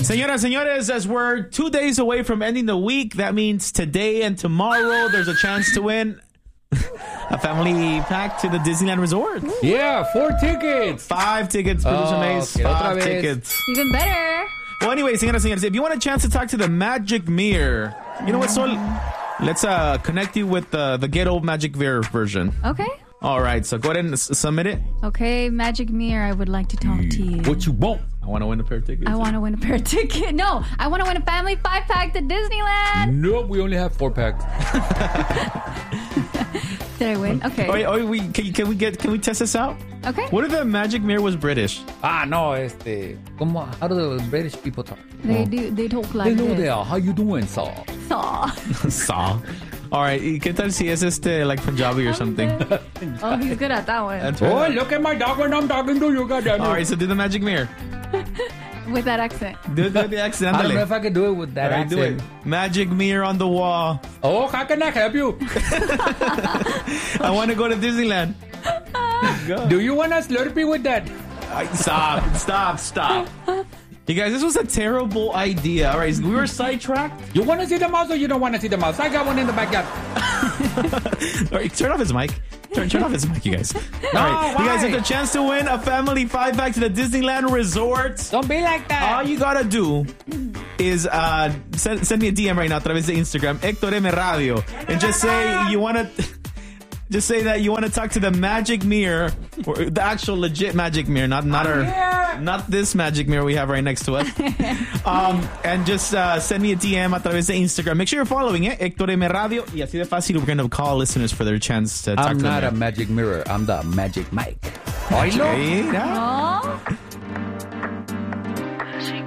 Señoras, señores, as we're 2 days away from ending the week, that means today and tomorrow there's a chance to win a family pack to the Disneyland Resort. Yeah, 4 tickets. 5 tickets, producer Mace. Okay, 5 tickets. Even better. Well, anyway, señoras, señores, if you want a chance to talk to the Magic Mirror, you know what, Sol? Let's connect you with the ghetto Magic Mirror version. Okay. All right, so go ahead and submit it. Okay, Magic Mirror, I would like to talk to you. What you want? I want to win a pair of tickets. I want to win a pair of tickets. No, I want to win a family 5-pack to Disneyland. Nope, we only have 4 packs. Did I win? Okay. Can we test this out? Okay. What if the Magic Mirror was British? No, how do the British people talk? They talk like Hello this. there, how you doing, sir? Saw. Saw. All right, ¿qué tal si es like Punjabi or something? Oh, he's good at that one. That's right. Oh, look at my dog when I'm talking to you, goddamn. All right, so do the Magic Mirror. With that accent. Do the accent. I don't know Ándale. if I can do it with that All right, do accent. it. Magic Mirror on the wall. Oh, how can I help you? I want to go to Disneyland. Go. Do you want a Slurpee with that? Stop. You guys, this was a terrible idea. All right, we were sidetracked. You want to see the mouse or you don't want to see the mouse? I got one in the backyard. All right, turn off his mic. Turn off his mic, you guys. All right, you guys have the chance to win a family 5-pack to the Disneyland Resort. Don't be like that. All you gotta do is send me a DM right now a través de Instagram, Héctor M Radio, and just say you want to. Just say that you want to talk to the Magic Mirror, or the actual legit Magic Mirror, not this Magic Mirror we have right next to us. And just send me a DM a través de Instagram. Make sure you're following it, Héctor M Radio. Y así de fácil, we're going to call listeners for their chance to talk I'm to them. not a magic mirror. I'm the magic mic. Mira. Oh.